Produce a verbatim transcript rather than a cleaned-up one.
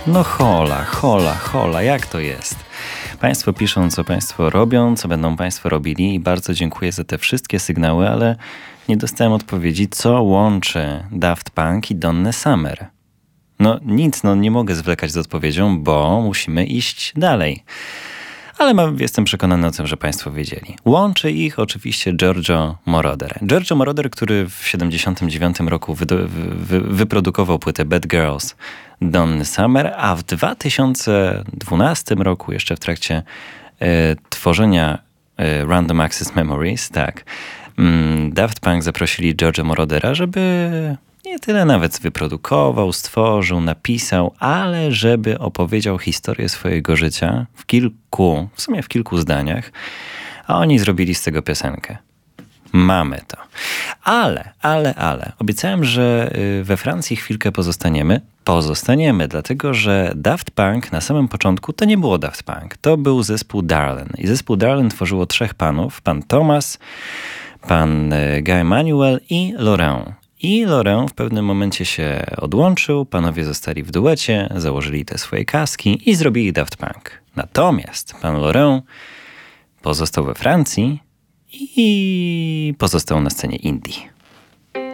No hola, hola, hola, jak to jest? Państwo piszą, co państwo robią, co będą państwo robili i bardzo dziękuję za te wszystkie sygnały, ale nie dostałem odpowiedzi, co łączy Daft Punk i Donnę Summer. No nic, no nie mogę zwlekać z odpowiedzią, bo musimy iść dalej. Ale mam, jestem przekonany o tym, że państwo wiedzieli. Łączy ich oczywiście Giorgio Moroder. Giorgio Moroder, który w siedemdziesiątym dziewiątym roku wy, wy, wyprodukował płytę Bad Girls Donny Summer, a w dwa tysiące dwunastym roku, jeszcze w trakcie e, tworzenia e, Random Access Memories, tak, mm, Daft Punk zaprosili Giorgio Morodera, żeby nie tyle nawet wyprodukował, stworzył, napisał, ale żeby opowiedział historię swojego życia w kilku, w sumie w kilku zdaniach, a oni zrobili z tego piosenkę. Mamy to. Ale, ale, ale, obiecałem, że we Francji chwilkę pozostaniemy. Pozostaniemy, dlatego że Daft Punk na samym początku to nie było Daft Punk. To był zespół Darlin. I zespół Darlin tworzyło trzech panów. Pan Thomas, pan Guy Emanuel i Laurent. I Laurent w pewnym momencie się odłączył, panowie zostali w duecie, założyli te swoje kaski i zrobili Daft Punk. Natomiast pan Laurent pozostał we Francji i pozostał na scenie indie.